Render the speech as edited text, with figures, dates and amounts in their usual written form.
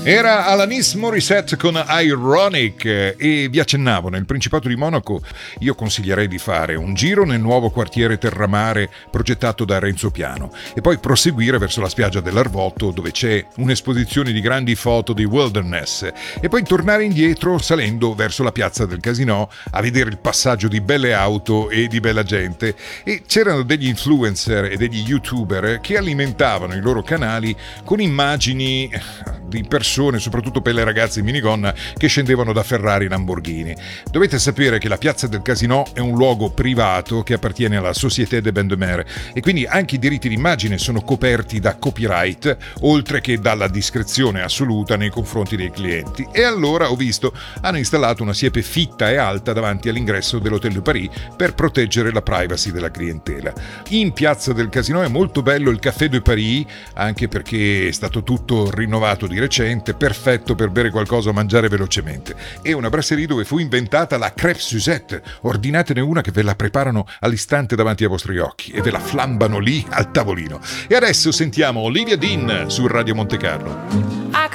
Era Alanis Morissette con Ironic e vi accennavo, nel Principato di Monaco io consiglierei di fare un giro nel nuovo quartiere Terramare progettato da Renzo Piano e poi proseguire verso la spiaggia dell'Arvotto dove c'è un'esposizione di grandi foto di wilderness e poi tornare indietro salendo verso la piazza del Casinò a vedere il passaggio di belle auto e di bella gente, e c'erano degli influencer e degli youtuber che alimentavano i loro canali con immagini di persone, soprattutto per le ragazze in minigonna, che scendevano da Ferrari e Lamborghini. Dovete sapere che la piazza del Casinò è un luogo privato che appartiene alla Société des Bains de Mer e quindi anche i diritti d'immagine sono coperti da copyright, oltre che dalla discrezione assoluta nei confronti dei clienti. E allora ho visto, hanno installato una siepe fitta e alta davanti all'ingresso dell'Hotel de Paris per proteggere la privacy della clientela. In piazza del Casinò è molto bello il Café de Paris, anche perché è stato tutto rinnovato di recente, perfetto per bere qualcosa o mangiare velocemente. E una brasserie dove fu inventata la crêpe Suzette. Ordinatene una che ve la preparano all'istante davanti ai vostri occhi e ve la flambano lì al tavolino. E adesso sentiamo Olivia Dean su Radio Monte Carlo.